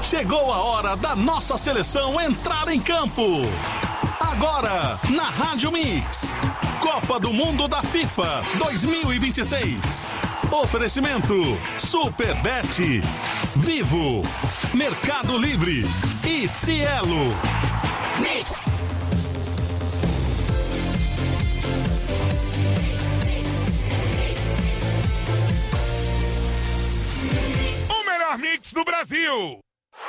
Chegou a hora da nossa seleção entrar em campo. Agora, na Rádio Mix. Copa do Mundo da FIFA 2026. Oferecimento Superbet, Vivo, Mercado Livre e Cielo. Mix. O melhor mix do Brasil.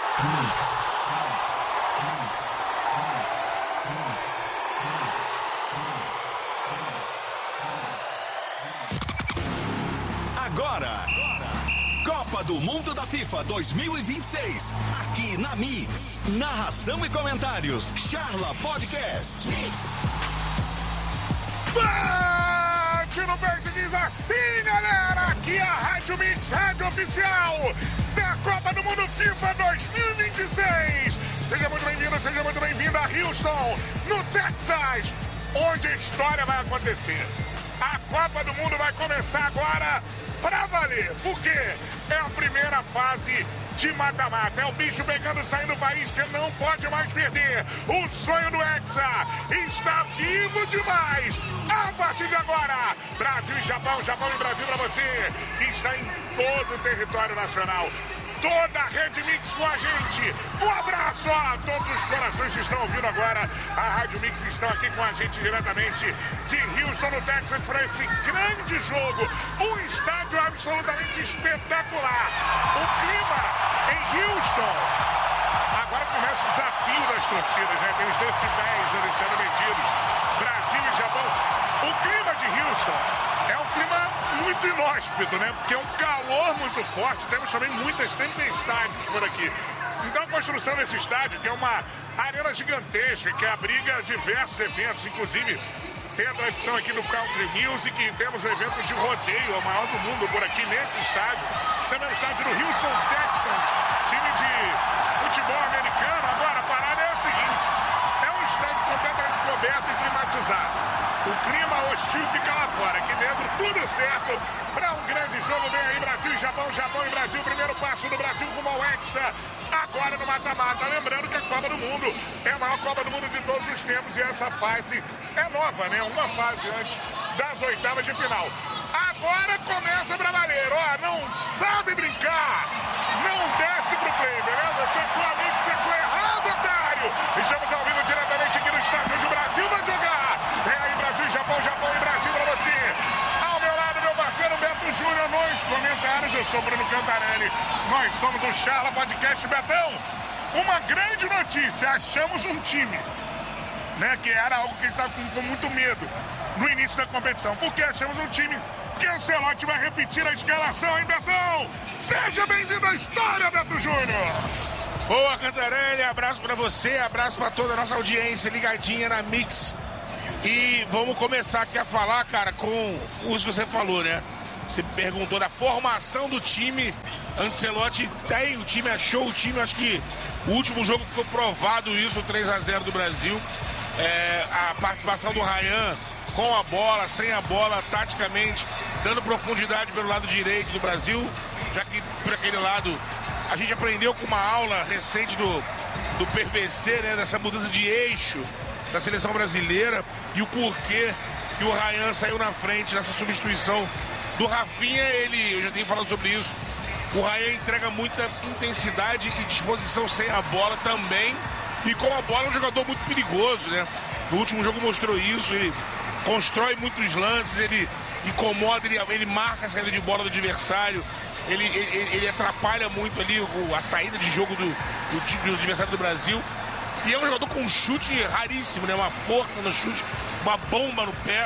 Agora, Copa do Mundo da FIFA 2026, aqui na Mix. Narração e comentários, Charla Podcast. Bate no peito e diz assim, galera, aqui é a Rádio Mix, rádio oficial da Copa do Mundo FIFA 2026. Seja muito bem-vindo, seja muito bem-vinda a Houston, no Texas, onde a história vai acontecer. A Copa do Mundo vai começar agora pra valer, porque é a primeira fase de mata-mata. É o bicho pegando, saindo faísca, não pode mais perder. O sonho do Hexa está vivo demais. A partir de agora, Brasil e Japão, Japão e Brasil pra você, que está em todo o território nacional. Toda a Rede Mix com a gente. Um abraço a todos os corações que estão ouvindo agora. A Rádio Mix estão aqui com a gente diretamente de Houston, no Texas, para esse grande jogo. Um estádio absolutamente espetacular. O clima em Houston. Agora começa o desafio das torcidas, né? Tem os decibéis ali sendo medidos. Brasil e Japão. O clima de Houston é um clima muito inóspito, né? Porque é um calor muito forte, temos também muitas tempestades por aqui. Então a construção desse estádio, que é uma arena gigantesca, que abriga diversos eventos, inclusive tem a tradição aqui do Country Music e temos o evento de rodeio, o maior do mundo por aqui nesse estádio. Também o estádio do Houston Texans, time de futebol americano. Agora a parada é a seguinte, é um estádio completamente coberto e climatizado. O clima hostil fica lá fora. Aqui dentro, tudo certo para um grande jogo. Vem aí Brasil e Japão, Japão e Brasil. Primeiro passo do Brasil rumo ao Hexa. Agora no mata-mata. Lembrando que a Copa do Mundo é a maior Copa do Mundo de todos os tempos. E essa fase é nova, né? Uma fase antes das oitavas de final. Agora começa pra valer. Ó, não sabe brincar. Não desce pro play, beleza? Secou a mix, secou errado, otário. Estamos ao vivo diretamente aqui no estádio onde o Brasil vai jogar. Vem aí Brasil e Japão, Japão e Brasil pra você. Ao meu lado, meu parceiro Beto Júnior nos comentários. Eu sou Bruno Cantarelli. Nós somos o Charla Podcast. Betão, uma grande notícia. Achamos um time, né? Que era algo que a gente estava com muito medo no início da competição. Porque achamos um time que o Ancelotti vai repetir a escalação, hein, Betão? Seja bem-vindo à história, Beto Júnior. Boa, Cantarelli. Abraço pra você, abraço pra toda a nossa audiência ligadinha na Mix. E vamos começar aqui a falar, cara, com isso que você falou, né? Você perguntou da formação do time. Ancelotti tem o time, achou o time. Acho que o último jogo ficou provado isso, 3-0 do Brasil. A participação do Ryan com a bola, sem a bola, taticamente, dando profundidade pelo lado direito do Brasil. Já que por aquele lado a gente aprendeu com uma aula recente do PVC, né? Dessa mudança de eixo da seleção brasileira e o porquê que o Ryan saiu na frente nessa substituição do Rafinha. Eu já tenho falado sobre isso, o Ryan entrega muita intensidade e disposição sem a bola também, e com a bola é um jogador muito perigoso, né? No último jogo mostrou isso, ele constrói muitos lances, ele incomoda, ele marca a saída de bola do adversário, ele atrapalha muito ali a saída de jogo do adversário do Brasil. E é um jogador com um chute raríssimo, né? Uma força no chute, uma bomba no pé.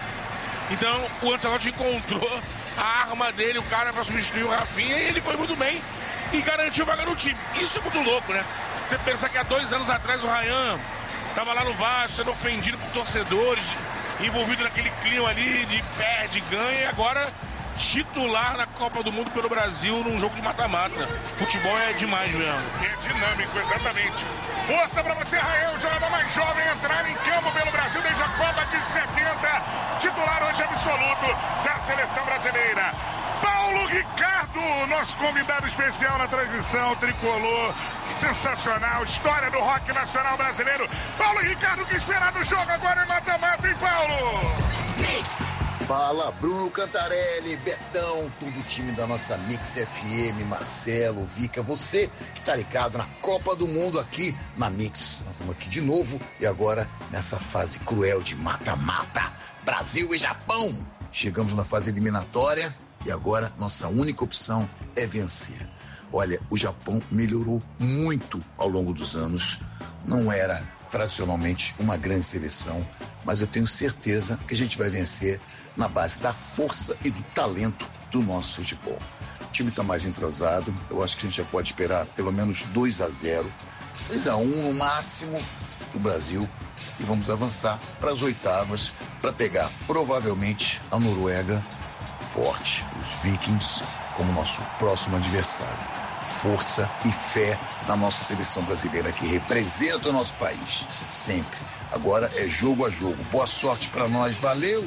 Então o Ancelotti encontrou a arma dele, o cara para substituir o Rafinha, e ele foi muito bem e garantiu vaga no time. Isso é muito louco, né? Você pensar que há 2 anos atrás o Ryan estava lá no Vasco, sendo ofendido por torcedores, envolvido naquele clima ali de perde, ganha, e agora titular na Copa do Mundo pelo Brasil num jogo de mata-mata. Futebol é demais mesmo. É dinâmico, exatamente. Força pra você, Rael, o jogador mais jovem, entrar em campo pelo Brasil desde a Copa de 70. Titular hoje absoluto da seleção brasileira. Paulo Ricardo, nosso convidado especial na transmissão tricolor. Sensacional, história do rock nacional brasileiro. Paulo Ricardo, o que esperar do jogo agora em mata-mata, hein, Paulo? Fala, Bruno Cantarelli, Betão, todo o time da nossa Mix FM, Marcelo, Vika, você que tá ligado na Copa do Mundo aqui na Mix. Nós estamos aqui de novo e agora nessa fase cruel de mata-mata, Brasil e Japão. Chegamos na fase eliminatória e agora nossa única opção é vencer. Olha, o Japão melhorou muito ao longo dos anos, não era tradicionalmente uma grande seleção, mas eu tenho certeza que a gente vai vencer na base da força e do talento do nosso futebol. O time está mais entrosado, eu acho que a gente já pode esperar pelo menos 2-0, 2-1 no máximo do Brasil e vamos avançar para as oitavas para pegar provavelmente a Noruega forte, os Vikings, como nosso próximo adversário. Força e fé na nossa seleção brasileira que representa o nosso país, sempre. Agora é jogo a jogo. Boa sorte pra nós, valeu!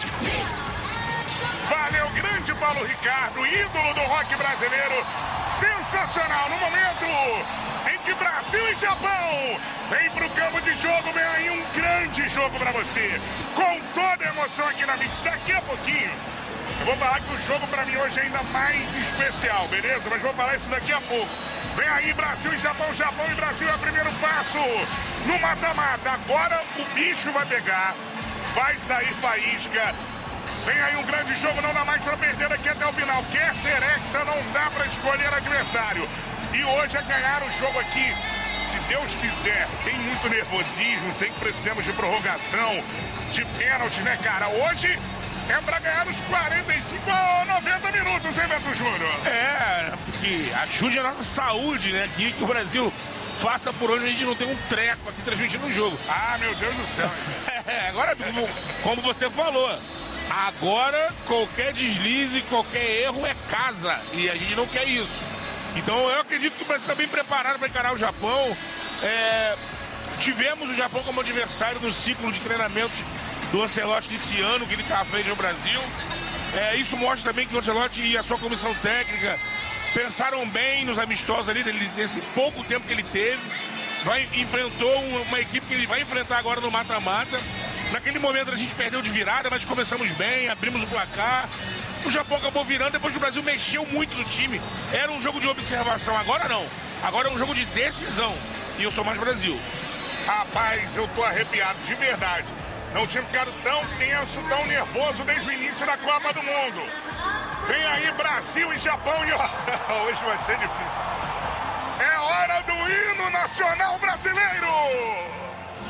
Valeu, grande Paulo Ricardo, ídolo do rock brasileiro. Sensacional, no momento em que Brasil e Japão vem pro campo de jogo, vem aí um grande jogo pra você. Com toda a emoção aqui na Mix, daqui a pouquinho. Eu vou falar que o jogo pra mim hoje é ainda mais especial, beleza? Mas vou falar isso daqui a pouco. Vem aí Brasil e Japão, Japão e Brasil é o primeiro passo no mata-mata. Agora o bicho vai pegar, vai sair faísca. Vem aí um grande jogo, não dá mais pra perder daqui até o final. Quer ser hexa, não dá pra escolher adversário. E hoje é ganhar o jogo aqui, se Deus quiser, sem muito nervosismo, sem que precisemos de prorrogação, de pênalti, né, cara? Hoje é pra ganhar os 45 ou 90 minutos, hein, Beto Júnior? É, porque ajude a nossa saúde, né? Que o Brasil faça por onde a gente não tem um treco aqui transmitindo o jogo. Ah, meu Deus do céu. Agora, como você falou, agora qualquer deslize, qualquer erro é casa. E a gente não quer isso. Então eu acredito que o Brasil está bem preparado para encarar o Japão. Tivemos o Japão como adversário no ciclo de treinamentos do Ancelotti desse ano, que ele está à frente no Brasil. Isso mostra também que o Ancelotti e a sua comissão técnica pensaram bem nos amistosos ali, nesse pouco tempo que ele teve. Enfrentou uma equipe que ele vai enfrentar agora no mata-mata. Naquele momento a gente perdeu de virada, mas começamos bem, abrimos o placar. O Japão acabou virando, depois o Brasil mexeu muito no time. Era um jogo de observação, agora não. Agora é um jogo de decisão. E eu sou mais Brasil. Rapaz, eu tô arrepiado, de verdade. Não tinha ficado tão tenso, tão nervoso desde o início da Copa do Mundo. Vem aí Brasil e Japão e hoje vai ser difícil. É hora do hino nacional brasileiro.